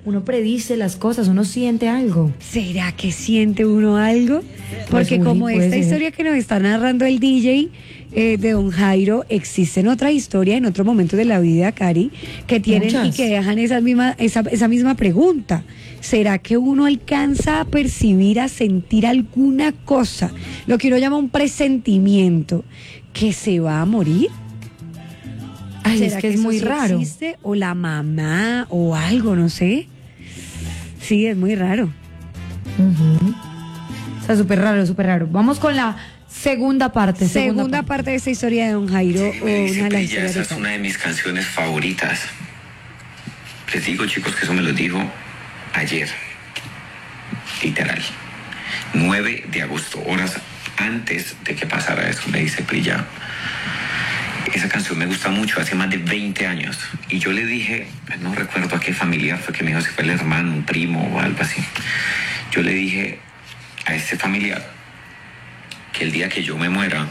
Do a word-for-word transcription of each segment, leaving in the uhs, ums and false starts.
uno predice las cosas, uno siente algo. ¿Será que siente uno algo? Porque Pues, como uy, esta puede ser. historia que nos está narrando el D J eh, de Don Jairo, existen otras historias en otros momentos de la vida, Cari, que tienen Muchas. y que dejan esa misma, esa, esa misma pregunta. ¿Será que uno alcanza a percibir, a sentir alguna cosa, lo que uno llama un presentimiento, que se va a morir? Ay, es ¿Será que es eso muy sí raro. existe? O la mamá, o algo, no sé. Sí, es muy raro. Ujú. O sea, súper raro, súper raro. Vamos con la segunda parte. Segunda parte de esta historia de Don Jairo, Sí, o me dice una de las Prilla, historias esa de es Cari. una de mis canciones favoritas. Les digo, chicos, que eso me lo dijo ayer. Literal. nueve de agosto, horas antes de que pasara eso, me dice Prilla. Esa canción me gusta mucho, hace más de veinte años. Y yo le dije, no recuerdo a qué familiar fue que me dijo, si fue el hermano, un primo o algo así. Yo le dije a ese familiar que el día que yo me muera,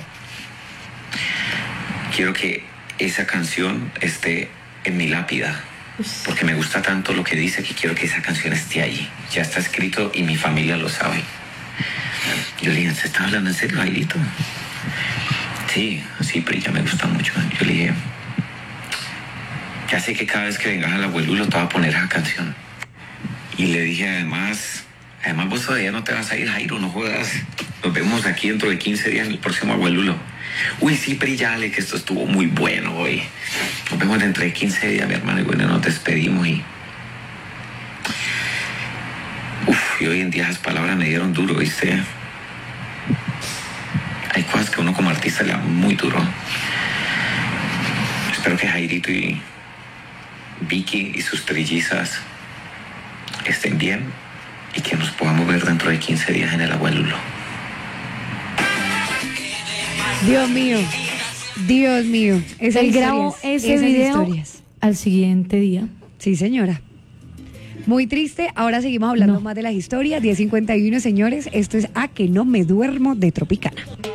quiero que esa canción esté en mi lápida, porque me gusta tanto lo que dice que quiero que esa canción esté allí. Ya está escrito y mi familia lo sabe. Yo le dije, ¿se está hablando en serio, Jairito? Sí, sí, Prilla, me gusta mucho. Yo le dije, ya sé que cada vez que vengas al abuelulo te voy a poner esa canción. Y le dije, además, además vos todavía no te vas a ir, Jairo, no jodas. Nos vemos aquí dentro de quince días en el próximo abuelulo. Uy, sí, Prilla, dale, que esto estuvo muy bueno hoy. Nos vemos dentro de quince días, mi hermano, y bueno, nos despedimos y... Uf, y hoy en día esas palabras me dieron duro, ¿viste? Hay cosas que uno como artista le da muy duro. Espero que Jairito y Vicky y sus trillizas estén bien y que nos podamos ver dentro de quince días en el abuelulo. Dios mío, Dios mío. Esas Él grabó historias, ese esas video historias. al siguiente día. Sí, señora. Muy triste. Ahora seguimos hablando No. más de las historias. diez cincuenta y uno, señores. Esto es A Que No Me Duermo de Tropicana.